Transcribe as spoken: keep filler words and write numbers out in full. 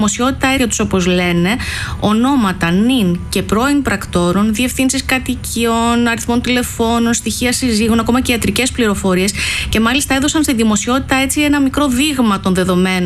δημοσιότητα για τους, όπως λένε, ονόματα νυν και πρώην πρακτόρων, διευθύνσεις κατοικιών, αριθμών τηλεφώνων, στοιχεία συζύγων, ακόμα και ιατρικές πληροφορίες, και μάλιστα έδωσαν στη δημοσιότητα έτσι ένα μικρό δείγμα των δεδομένων